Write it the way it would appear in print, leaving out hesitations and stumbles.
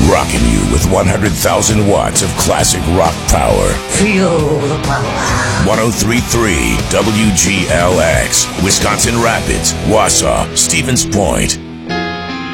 Rocking you with 100,000 watts of classic rock power. Feel the power. 103.3 WGLX, Wisconsin Rapids, Wausau, Stevens Point.